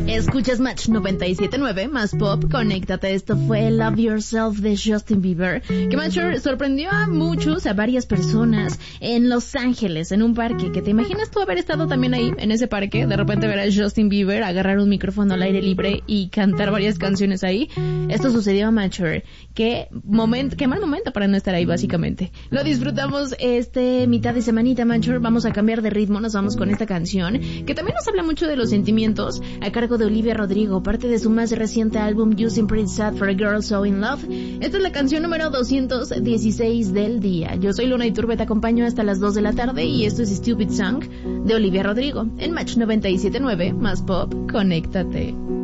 Escuchas Match 97.9, más pop, conéctate. Esto fue Love Yourself de Justin Bieber, que Matcher sorprendió a muchos, a varias personas en Los Ángeles, en un parque. ¿Que te imaginas tú haber estado también ahí, en ese parque? De repente ver a Justin Bieber agarrar un micrófono al aire libre y cantar varias canciones ahí. Esto sucedió a Matcher. Qué mal momento para no estar ahí, básicamente. Lo disfrutamos mitad de semanita, Matcher. Vamos a cambiar de ritmo, nos vamos con esta canción, que también nos habla mucho de los sentimientos, a cargo de Olivia Rodrigo, parte de su más reciente álbum Using Pretty Sad for a Girl So in Love. Esta es la canción número 216 del día. Yo soy Luna Iturbe, te acompaño hasta las 2 de la tarde y esto es Stupid Song de Olivia Rodrigo en Match 97.9, más pop, conéctate.